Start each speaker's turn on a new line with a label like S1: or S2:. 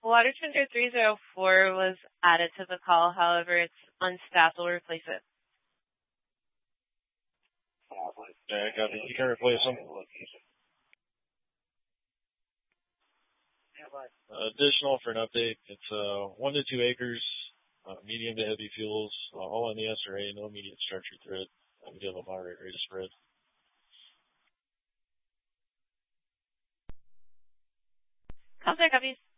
S1: Water Tender 304 was added to the call. However, it's unstaffed. We'll replace it.
S2: Yeah, got it. You can replace them. Additional for an update, it's 1 to 2 acres, medium to heavy fuels, all on the SRA, no immediate structure threat. We do have a moderate rate of spread.
S1: Contact copies.